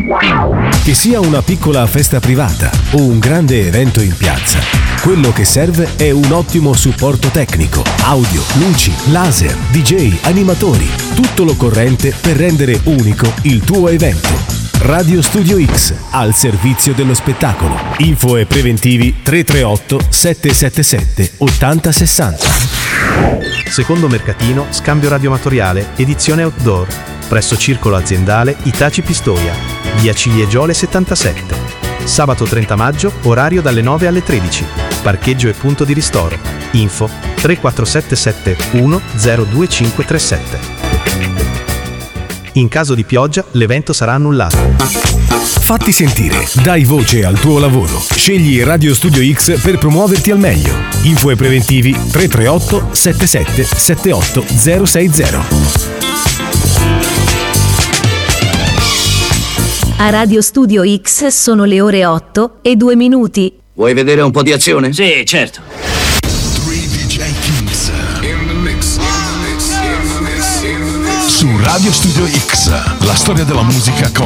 Che sia una piccola festa privata o un grande evento in piazza, quello che serve è un ottimo supporto tecnico, audio, luci, laser, DJ, animatori, tutto l'occorrente per rendere unico il tuo evento. Radio Studio X, al servizio dello spettacolo. Info e preventivi 338 777 8060. Secondo mercatino, scambio radioamatoriale, edizione outdoor, presso Circolo Aziendale Itaci Pistoia, via Ciliegiole 77. Sabato 30 maggio, orario dalle 9 alle 13. Parcheggio e punto di ristoro. Info 34771 02537. In caso di pioggia, l'evento sarà annullato. Fatti sentire, dai voce al tuo lavoro. Scegli Radio Studio X per promuoverti al meglio. Info e preventivi 338 77 78 060. A Radio Studio X sono le ore 8:02. Vuoi vedere un po' di azione? Sì, certo. Su Radio Studio X, la storia della musica con